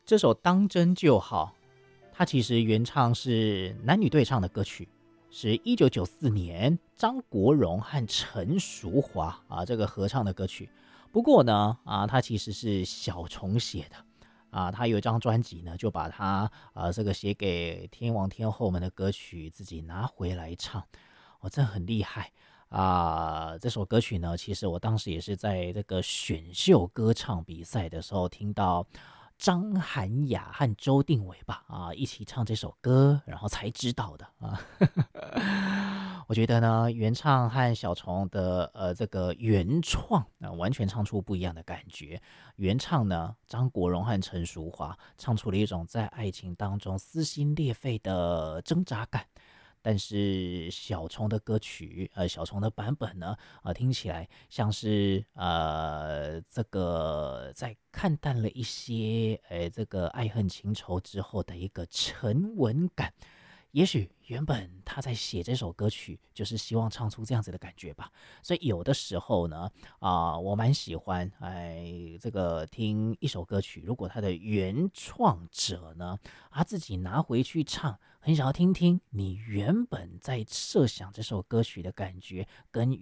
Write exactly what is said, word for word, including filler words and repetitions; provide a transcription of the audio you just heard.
这首《当真就好》，它其实原唱是男女对唱的歌曲，是一九九四年张国荣和陈淑桦啊这个合唱的歌曲。不过呢，啊，它其实是小虫写的啊，他有一张专辑呢，就把他啊这个写给天王天后们的歌曲自己拿回来唱，哦，这很厉害。啊，这首歌曲呢，其实我当时也是在这个选秀歌唱比赛的时候听到张涵雅和周定伟吧啊一起唱这首歌，然后才知道的啊。我觉得呢，原唱和小虫的呃这个原创呃完全唱出不一样的感觉。原唱呢，张国荣和陈淑桦唱出了一种在爱情当中撕心裂肺的挣扎感。但是小虫的歌曲，呃，小虫的版本呢，呃，听起来像是呃，这个在看淡了一些，呃，这个爱恨情仇之后的一个沉稳感。也许原本他在写这首歌曲，就是希望唱出这样子的感觉吧。所以有的时候呢，啊、呃我蛮喜欢，哎，这个听一首歌曲，如果他的原创者呢，他自己拿回去唱，很想要听听你原本在设想这首歌曲的感觉，跟